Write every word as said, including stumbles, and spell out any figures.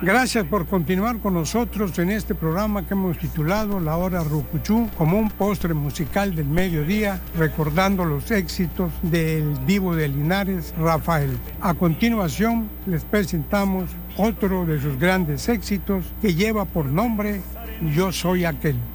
Gracias por continuar con nosotros en este programa que hemos titulado La Hora Rucuchú, como un postre musical del mediodía, recordando los éxitos del divo de Linares, Rafael. A continuación, les presentamos otro de sus grandes éxitos que lleva por nombre Yo Soy Aquel.